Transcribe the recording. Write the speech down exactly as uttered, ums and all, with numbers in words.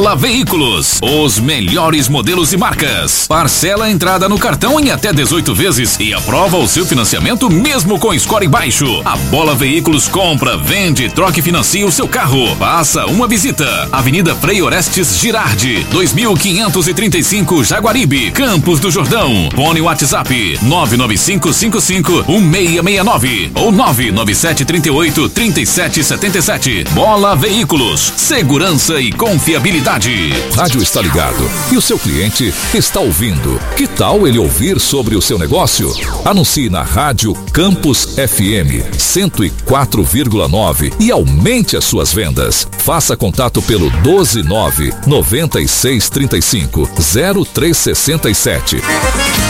Bola Veículos, os melhores modelos e marcas. Parcela a entrada no cartão em até dezoito vezes e aprova o seu financiamento mesmo com score baixo. A Bola Veículos compra, vende, troca e financia o seu carro. Faça uma visita. Avenida Frei Orestes Girardi, dois mil quinhentos e trinta e cinco, Jaguaribe, Campos do Jordão. Fone WhatsApp nove nove cinco cinco cinco um seis seis nove ou nove nove sete três oito três sete sete sete. Bola Veículos, segurança e confiabilidade. Rádio está ligado e o seu cliente está ouvindo. Que tal ele ouvir sobre o seu negócio? Anuncie na Rádio Campus F M cento e quatro vírgula nove e aumente as suas vendas. Faça contato pelo doze nove noventa e seis trinta e cinco zero três sessenta e sete.